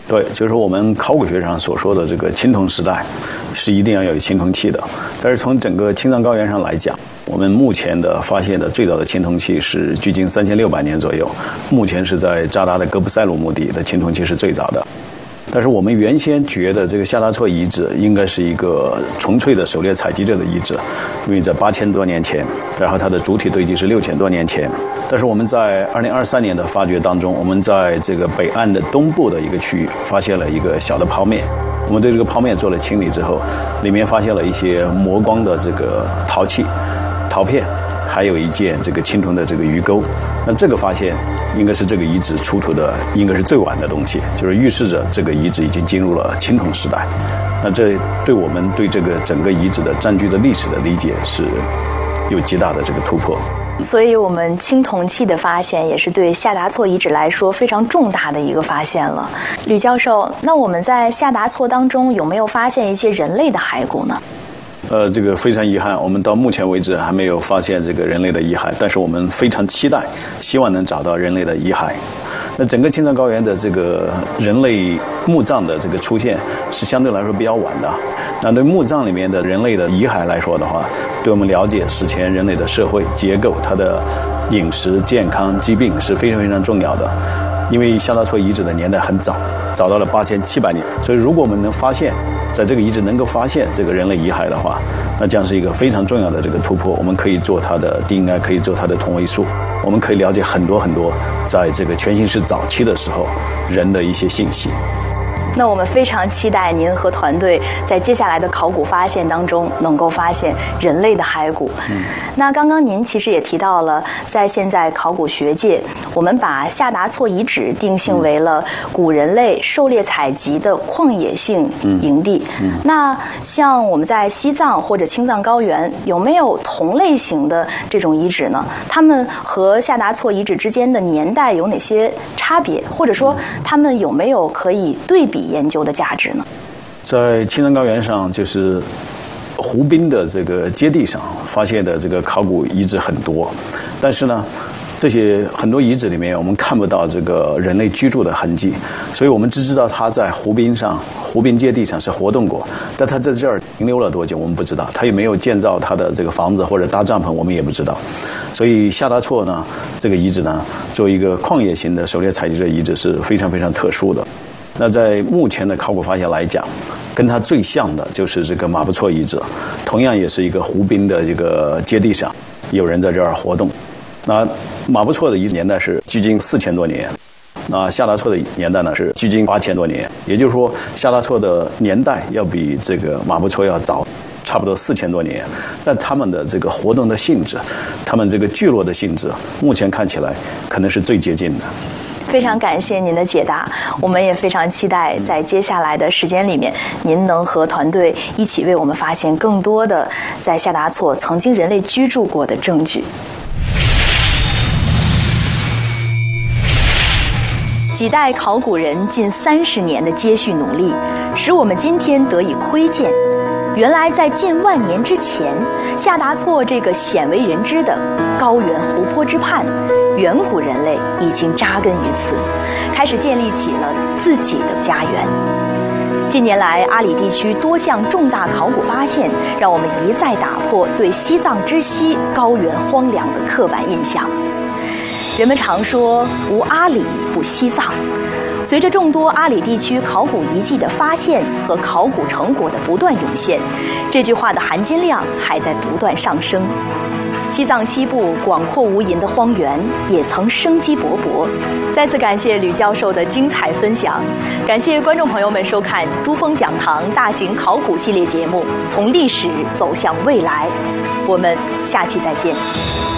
对，就是我们考古学上所说的这个青铜时代，是一定要有青铜器的。但是从整个青藏高原上来讲，我们目前的发现的最早的青铜器是距今3600年左右，目前是在扎达的哥布塞鲁墓地的青铜器是最早的。但是我们原先觉得这个夏达措遗址应该是一个纯粹的狩猎采集者的遗址，因为在8000多年前，然后它的主体堆积是6000多年前。但是我们在2023年的发掘当中，我们在这个北岸的东部的一个区域发现了一个小的剖面。我们对这个剖面做了清理之后，里面发现了一些磨光的这个陶器、陶片，还有一件这个青铜的这个鱼钩。那这个发现应该是这个遗址出土的应该是最晚的东西，就是预示着这个遗址已经进入了青铜时代。那这对我们对这个整个遗址的占据的历史的理解是有极大的这个突破。 所以我们青铜器的发现也是对夏达措遗址来说非常重大的一个发现了。吕教授，那我们在夏达措当中有没有发现一些人类的骸骨呢？ 这个非常遗憾，我们到目前为止还没有发现这个人类的遗骸，但是我们非常期待，希望能找到人类的遗骸。那整个青藏高原的这个人类墓葬的这个出现是相对来说比较晚的。那对墓葬里面的人类的遗骸来说的话，对我们了解史前人类的社会结构、它的饮食、健康、疾病是非常非常重要的。因为夏达措遗址的年代很早，早到了8700年，所以如果我们能发现，在这个遗址能够发现这个人类遗骸的话，那将是一个非常重要的这个突破。我们可以做它的DNA，可以做它的同位素，我们可以了解很多很多在这个全新世早期的时候人的一些信息。 那我们非常期待您和团队在接下来的考古发现当中能够发现人类的骸骨。那刚刚您其实也提到了，在现在考古学界，我们把夏达措遗址定性为了古人类狩猎采集的旷野性营地。那像我们在西藏或者青藏高原，有没有同类型的这种遗址呢？它们和夏达措遗址之间的年代有哪些差别，或者说它们有没有可以对比研究的价值呢？ 在青藏高原上，就是湖滨的这个阶地上发现的这个考古遗址很多，但是呢，这些很多遗址里面我们看不到这个人类居住的痕迹，所以我们只知道它在湖滨上、湖滨阶地上是活动过，但它在这儿停留了多久我们不知道，它有没有建造它的这个房子或者搭帐篷我们也不知道。所以夏达措呢这个遗址呢，作为一个旷野型的狩猎采集者遗址是非常非常特殊的。那在目前的考古发现来讲，跟它最像的就是这个马布措遗址，同样也是一个湖滨的这个阶地上，有人在这儿活动。那马布措的遗址年代是距今4000多年，那夏达措的年代呢是距今8000多年，也就是说夏达措的年代要比这个马布措要早差不多4000多年，但他们的这个活动的性质，他们这个聚落的性质，目前看起来可能是最接近的。 非常感谢您的解答，我们也非常期待在接下来的时间里面，您能和团队一起为我们发现更多的在夏达措曾经人类居住过的证据。几代考古人近30年的接续努力，使我们今天得以窥见，原来在近万年之前，夏达措这个鲜为人知的高原湖泊之畔，远古人类已经扎根于此，开始建立起了自己的家园。近年来，阿里地区多项重大考古发现，让我们一再打破对西藏之西高原荒凉的刻板印象。人们常说无阿里不西藏，随着众多阿里地区考古遗迹的发现和考古成果的不断涌现，这句话的含金量还在不断上升。西藏西部广阔无垠的荒原也曾生机勃勃。再次感谢吕教授的精彩分享，感谢观众朋友们收看珠峰讲堂大型考古系列节目《从历史走向未来》，我们下期再见。